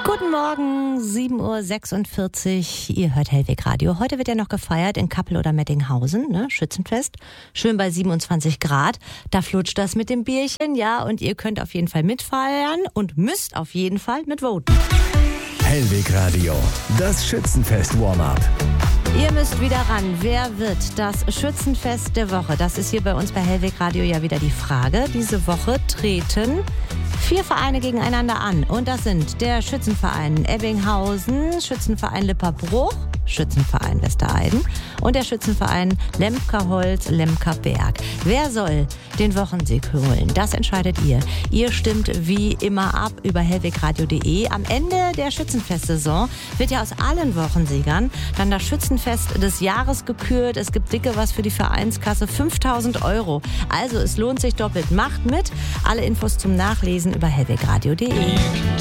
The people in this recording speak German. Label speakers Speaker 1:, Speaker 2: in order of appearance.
Speaker 1: Guten Morgen, 7.46 Uhr. Ihr hört Hellweg Radio. Heute wird ja noch gefeiert in Kappel oder Mettinghausen, ne? Schützenfest. Schön bei 27 Grad. Da flutscht das mit dem Bierchen, ja. Und ihr könnt auf jeden Fall mitfeiern und müsst auf jeden Fall mitvoten.
Speaker 2: Hellweg Radio, das Schützenfest-Warm-up.
Speaker 1: Ihr müsst wieder ran. Wer wird das Schützenfest der Woche? Das ist hier bei uns bei Hellweg Radio ja wieder die Frage. Diese Woche treten 4 Vereine gegeneinander an. Und das sind der Schützenverein Ebbinghausen, Schützenverein Lipperbruch, Schützenverein Westereiden und der Schützenverein Lemker-Holz, Lemker-Berg. Wer soll den Wochensieg holen? Das entscheidet ihr. Ihr stimmt wie immer ab über hellwegradio.de. Am Ende der Schützenfestsaison wird ja aus allen Wochensiegern dann das Schützenfest des Jahres gekürt. Es gibt dicke was für die Vereinskasse, 5.000 €. Also es lohnt sich doppelt. Macht mit. Alle Infos zum Nachlesen über hellwegradio.de.